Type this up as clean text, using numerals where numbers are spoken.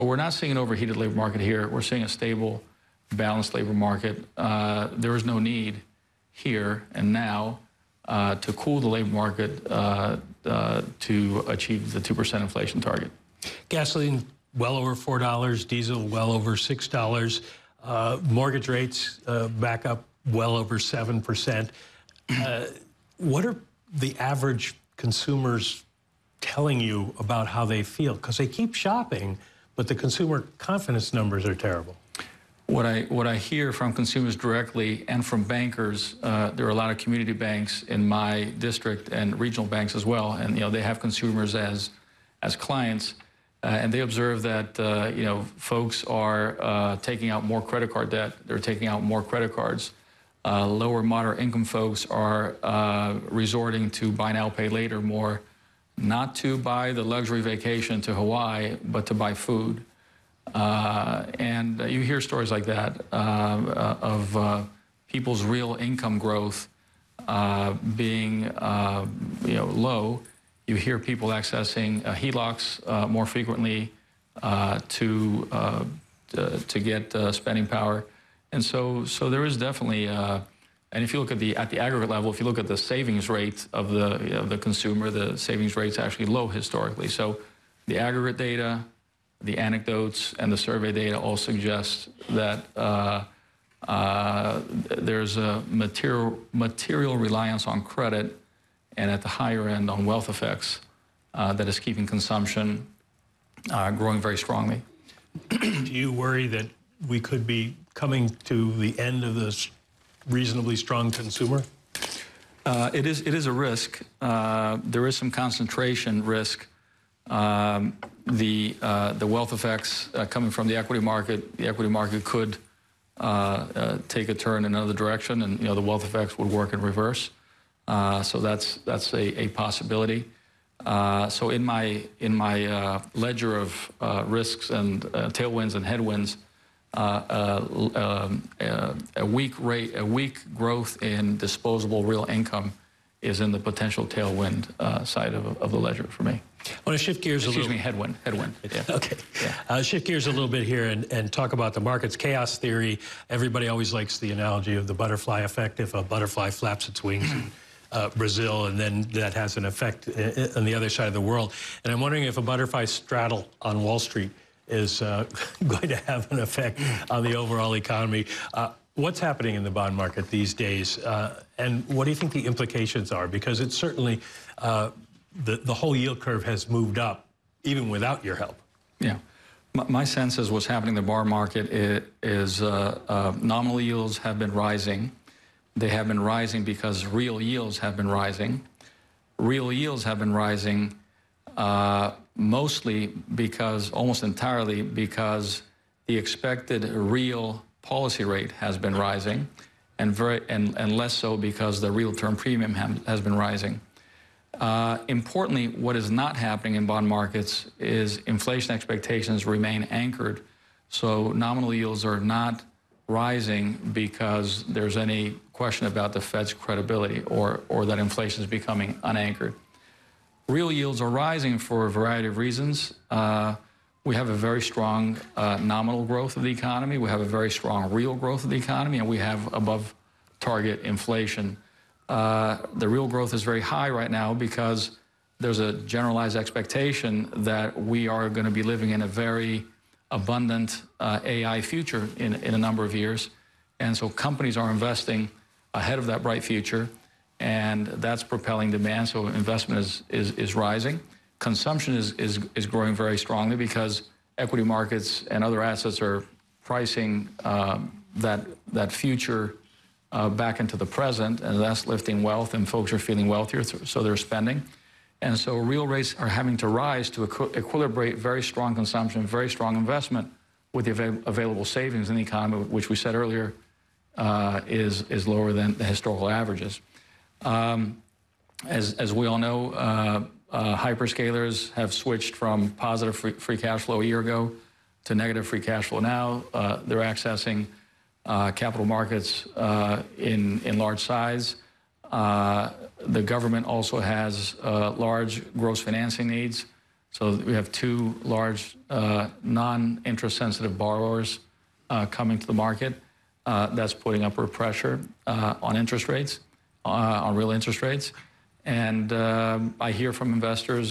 We're not seeing an overheated labor market here. We're seeing a stable, balanced labor market. There is no need here and now to cool the labor market to achieve the 2% inflation target. Gasoline well over $4, diesel well over $6, mortgage rates back up well over 7%. What are the average consumers telling you about how they feel? Because they keep shopping, but the consumer confidence numbers are terrible. What I hear from consumers directly and from bankers, there are a lot of community banks in my district and regional banks as well, and they have consumers as clients, and they observe that folks are taking out more credit card debt. They're taking out more credit cards. Lower moderate income folks are resorting to buy now, pay later more, not to buy the luxury vacation to Hawaii, but to buy food. And you hear stories like that of people's real income growth being low. You hear people accessing HELOCs more frequently to get spending power, and so there is definitely. And if you look at the aggregate level, if you look at the savings rate of the consumer, the savings rate's actually low historically. So the aggregate data, the anecdotes, and the survey data all suggest that there's a material reliance on credit, and at the higher end on wealth effects that is keeping consumption growing very strongly. Do you worry that we could be coming to the end of this reasonably strong consumer? It is a risk. There is some concentration risk. The wealth effects coming from the equity market could take a turn in another direction, and the wealth effects would work in reverse. So that's a possibility. So in my ledger of risks and tailwinds and headwinds, a weak growth in disposable real income is in the potential tailwind side of the ledger for me. I want to shift gears a little. Excuse me, headwind. Yeah. Okay. Yeah. Shift gears a little bit here and talk about the markets. Chaos theory. Everybody always likes the analogy of the butterfly effect. If a butterfly flaps its wings in Brazil, and then that has an effect on the other side of the world. And I'm wondering if a butterfly straddle on Wall Street is going to have an effect on the overall economy. What's happening in the bond market these days, and what do you think the implications are? Because it's certainly the whole yield curve has moved up, even without your help. Yeah. My sense is what's happening in the bond market is nominal yields have been rising. They have been rising because real yields have been rising. Real yields have been rising mostly because, almost entirely because the expected real policy rate has been rising, and less so because the real term premium has been rising. Importantly, what is not happening in bond markets is inflation expectations remain anchored. So nominal yields are not rising because there's any question about the Fed's credibility or that inflation is becoming unanchored. Real yields are rising for a variety of reasons. We have a very strong nominal growth of the economy. We have a very strong real growth of the economy, and we have above target inflation. The real growth is very high right now because there's a generalized expectation that we are going to be living in a very abundant AI future in a number of years. And so companies are investing ahead of that bright future, and that's propelling demand. So investment is rising. Consumption is growing very strongly because equity markets and other assets are pricing that future back into the present, and that's lifting wealth, and folks are feeling wealthier, so they're spending. And so real rates are having to rise to equilibrate very strong consumption, very strong investment with the available savings in the economy, which we said earlier is lower than the historical averages. As we all know, hyperscalers have switched from positive free cash flow a year ago to negative free cash flow now. They're accessing capital markets in large size. The government also has large gross financing needs. So we have two large non-interest sensitive borrowers coming to the market. That's putting upward pressure on interest rates, on real interest rates. And I hear from investors